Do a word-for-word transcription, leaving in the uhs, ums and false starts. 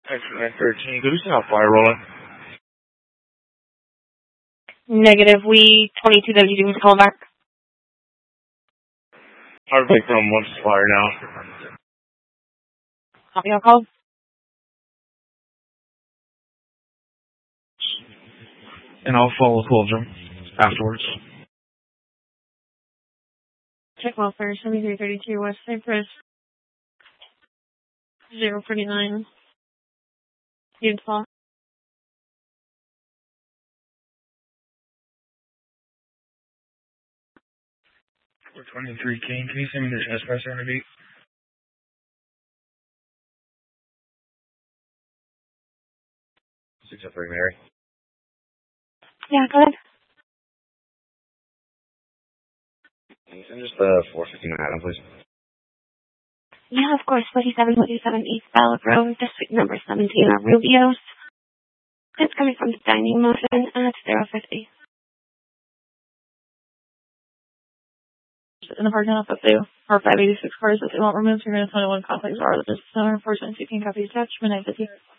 Exit nine thirteen. Good. We still have fire rolling. Negative. We twenty-two W D was calling back. Hard break from one fire now. Copy, I'll call. And I'll follow Coldrum afterwards. Check welfare, seventy-three thirty-two West Cypress. zero forty-nine. Unit fall. four twenty-three King. Can you send me the chest pressure on a beat? six oh three Mary. Yeah, go ahead. Can you send just the four fifty Manhattan, please? Yeah, of course. forty-seven forty-seven East Ballard Road, district number seventeen are Rubio's. It's coming from the dining motion at zero fifty. In the parking lot that they are five eighty-six cars that they won't remove, you're going to twenty-one complex are the business owner, four twenty-two King Coffee attachment, I fifty.